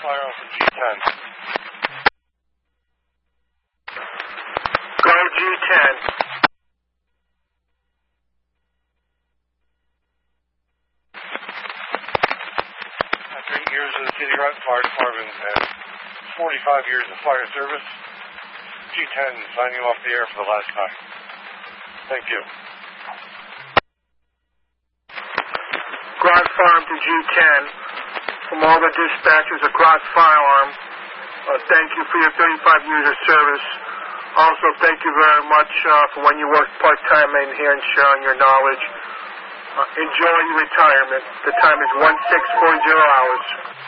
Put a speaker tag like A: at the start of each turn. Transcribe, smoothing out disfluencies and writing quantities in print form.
A: Firearm from G10.
B: Go G10.
A: After 8 years of the City Rock Fire Department and 45 years of fire service, G10 signing off the air for the last time. Thank you.
B: Ground Firearm to G10. From all the dispatchers across Firearm, thank you for your 35 years of service. Also, thank you very much for when you worked part-time in here and sharing your knowledge. Enjoy your retirement. The time is 1640 hours.